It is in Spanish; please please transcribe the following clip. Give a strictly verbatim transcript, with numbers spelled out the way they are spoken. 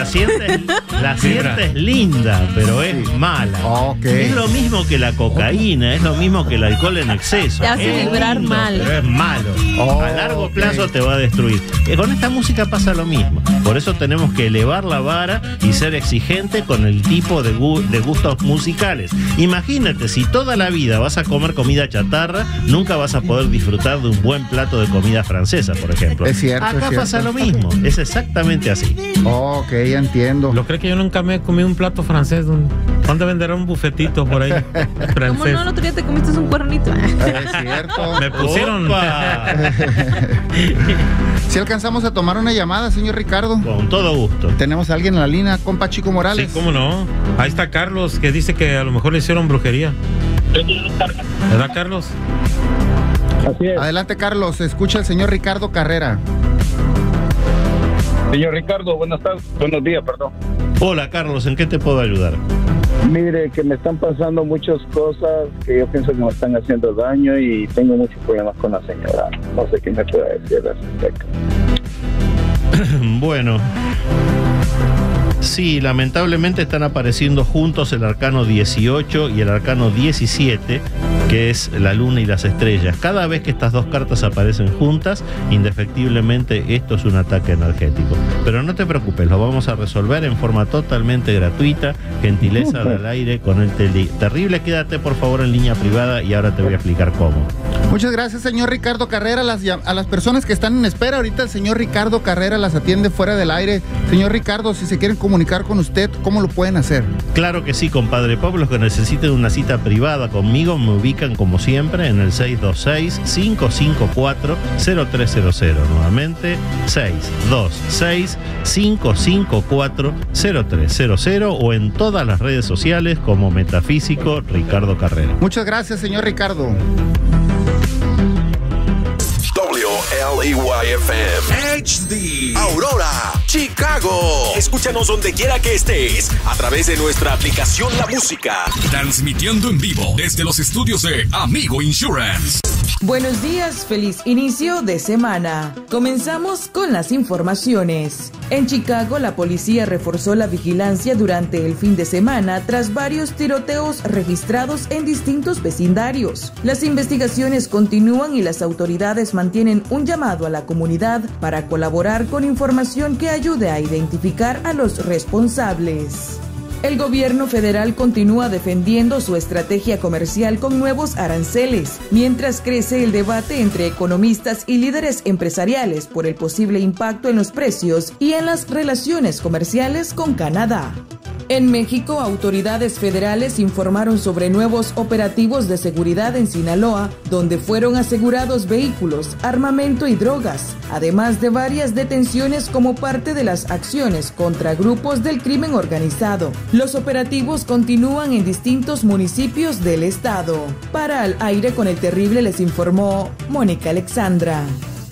la sientes, la sientes linda, pero es mala. Okay. Es lo mismo que la cocaína, es lo mismo que el alcohol en exceso. Te hace es vibrar lindo, mal. pero es malo. Oh, a largo okay. plazo te va a destruir. Eh, con esta música pasa lo mismo. Por eso tenemos que elevar la vara y ser exigente con el tipo de, gu de gustos musicales. Imagínate, si toda la vida vas a comer comida chatarra, nunca vas a poder disfrutar de un buen plato de comida francesa, por ejemplo. Es cierto, Acá es cierto. pasa lo mismo. Es exactamente así. Ok, ya entiendo. ¿Lo cree que yo nunca me he comido un plato francés? ¿Dónde venderá un bufetito por ahí? ¿Cómo Francés. no? El otro día te comiste un cuernito. Es cierto. Me pusieron. Si alcanzamos a tomar una llamada, señor Ricardo. Con todo gusto. Tenemos a alguien en la línea, compa Chico Morales. Sí, cómo no. Ahí está Carlos, que dice que a lo mejor le hicieron brujería. ¿Verdad, Carlos? Así es. Adelante, Carlos. Escucha el señor Ricardo Carrera. Señor Ricardo, buenas tardes. Buenos días, perdón. Hola, Carlos, ¿en qué te puedo ayudar? Mire, que me están pasando muchas cosas que yo pienso que me están haciendo daño y tengo muchos problemas con la señora. No sé qué me puede decir al respecto. Bueno, sí, lamentablemente están apareciendo juntos el arcano dieciocho y el arcano diecisiete, que es la luna y las estrellas. Cada vez que estas dos cartas aparecen juntas, indefectiblemente esto es un ataque energético. Pero no te preocupes, lo vamos a resolver en forma totalmente gratuita, gentileza del aire con el tele. Terrible, quédate por favor en línea privada y ahora te voy a explicar cómo. Muchas gracias, señor Ricardo Carrera. A las, a las personas que están en espera, ahorita el señor Ricardo Carrera las atiende fuera del aire. Señor Ricardo, si se quieren comunicar con usted, ¿cómo lo pueden hacer? Claro que sí, compadre Pablo. Los que necesiten una cita privada conmigo me ubican como siempre en el seis dos seis, cinco cinco cuatro, cero tres cero cero. Nuevamente, seis dos seis, cinco cinco cuatro, cero tres cero cero o en todas las redes sociales como Metafísico Ricardo Carrera. Muchas gracias, señor Ricardo. W L E Y F M H D Aurora, Chicago. Escúchanos donde quiera que estés a través de nuestra aplicación La Música. Transmitiendo en vivo desde los estudios de Amigo Insurance. Buenos días, feliz inicio de semana. Comenzamos con las informaciones. En Chicago, la policía reforzó la vigilancia durante el fin de semana tras varios tiroteos registrados en distintos vecindarios. Las investigaciones continúan y las autoridades mantienen un llamado a la comunidad para colaborar con información que ayude a identificar a los responsables. El gobierno federal continúa defendiendo su estrategia comercial con nuevos aranceles, mientras crece el debate entre economistas y líderes empresariales por el posible impacto en los precios y en las relaciones comerciales con Canadá. En México, autoridades federales informaron sobre nuevos operativos de seguridad en Sinaloa, donde fueron asegurados vehículos, armamento y drogas, además de varias detenciones como parte de las acciones contra grupos del crimen organizado. Los operativos continúan en distintos municipios del estado. Para Al Aire con el Terrible les informó Mónica Alexandra.